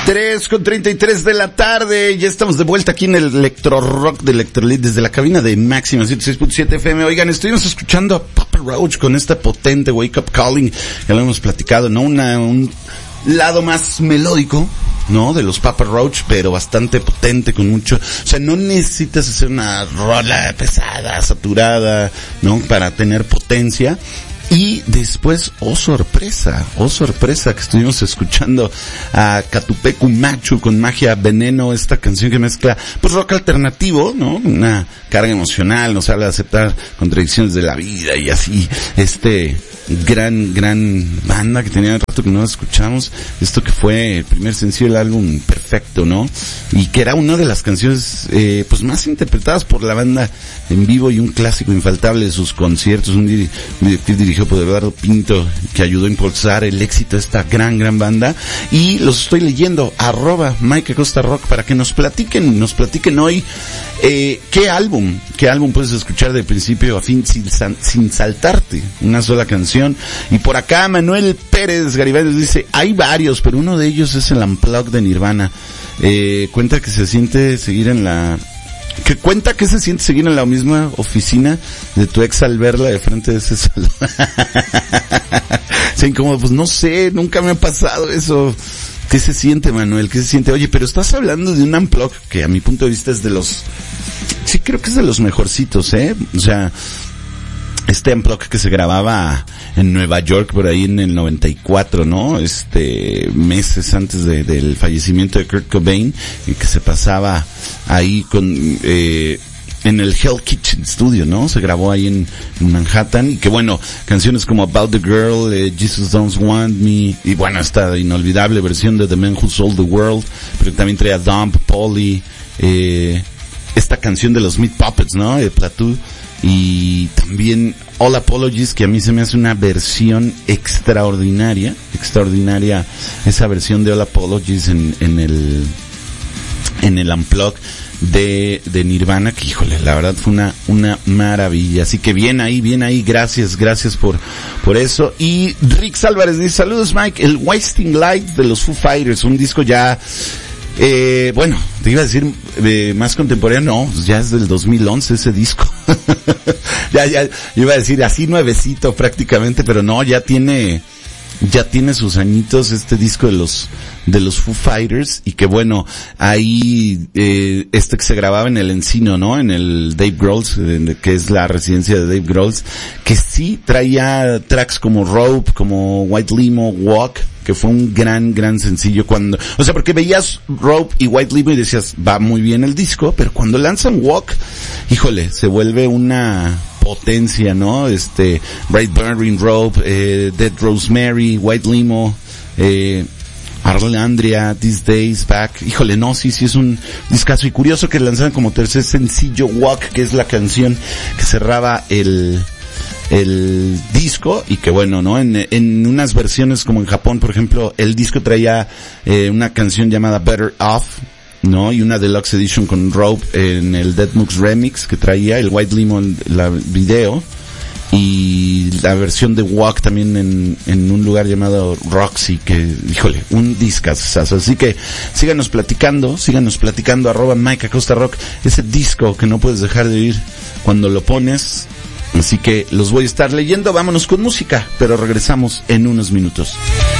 3:33 de la tarde, ya estamos de vuelta aquí en el Electro Rock de Electrolit desde la cabina de Máxima 106.7 FM. Oigan, estuvimos escuchando a Papa Roach con esta potente Wake Up Calling, ya lo hemos platicado, ¿no? Un lado más melódico, ¿no? De los Papa Roach, pero bastante potente, con mucho, o sea, no necesitas hacer una rola pesada, saturada, ¿no? Para tener potencia. Y después, oh sorpresa, que estuvimos escuchando a Catupecu Machu con Magia Veneno, esta canción que mezcla, pues rock alternativo, ¿no? Una carga emocional, nos habla de aceptar contradicciones de la vida y así, gran banda que tenía rato que no escuchamos, esto que fue el primer sencillo del álbum Perfecto, ¿no? Y que era una de las canciones, pues más interpretadas por la banda en vivo y un clásico infaltable de sus conciertos, un videoclip dirigido por Eduardo Pinto, que ayudó a impulsar el éxito de esta gran banda. Y los estoy leyendo, @Mike Acosta Rock, para que nos platiquen hoy, qué álbum puedes escuchar de principio a fin sin saltarte una sola canción. Y por acá Manuel Pérez Garibay dice, hay varios, pero uno de ellos es el Unplugged de Nirvana. Cuenta que se siente seguir en la misma oficina de tu ex al verla de frente de ese salón. Sí, como, pues no sé, nunca me ha pasado eso. ¿Qué se siente, Manuel? ¿Qué se siente? Oye, pero estás hablando de un Unplugged que a mi punto de vista es sí, creo que es de los mejorcitos, o sea, este Unplugged que se grababa en Nueva York por ahí en el 94, ¿no? Meses antes del fallecimiento de Kurt Cobain, y que se pasaba ahí en el Hell Kitchen Studio, ¿no? Se grabó ahí en Manhattan, y que bueno, canciones como About the Girl, Jesus Don't Want Me, y bueno, esta inolvidable versión de The Man Who Sold the World, pero también traía Dump, Polly, esta canción de los Meat Puppets, ¿no? De Plateau, y también All Apologies, que a mí se me hace una versión extraordinaria esa versión de All Apologies en el Unplugged de Nirvana, que híjole, la verdad fue una maravilla. Así que bien ahí, gracias por eso. Y Rick Álvarez dice, saludos Mike, el Wasting Light de los Foo Fighters, un disco ya, bueno, te iba a decir más contemporáneo, no, ya es del 2011 ese disco. ya iba a decir así nuevecito prácticamente, pero no, ya tiene sus añitos este disco de los Foo Fighters, y que bueno, ahí que se grababa en el Encino, ¿no? En el Dave Grohl's, que es la residencia de Dave Grohl's, que sí traía tracks como Rope, como White Limo, Walk, que fue un gran sencillo porque veías Rope y White Limo y decías, va muy bien el disco, pero cuando lanzan Walk, híjole, se vuelve una potencia, ¿no? Bright Burning Rope, Dead Rosemary, White Limo, Arlandria, These Days Back, híjole, no, sí es un discazo, y curioso que lanzaron como tercer sencillo Walk, que es la canción que cerraba el disco, y que bueno, ¿no? En unas versiones como en Japón, por ejemplo, el disco traía una canción llamada Better Off, ¿no? Y una deluxe edition con Rope en el Dead Mux Remix que traía, el White Limo en la video, y la versión de Walk también en un lugar llamado Roxy, que, híjole, un discazazo. Así que síganos platicando, @Mike Acosta Rock, ese disco que no puedes dejar de oír cuando lo pones. Así que los voy a estar leyendo. Vámonos con música, pero regresamos en unos minutos.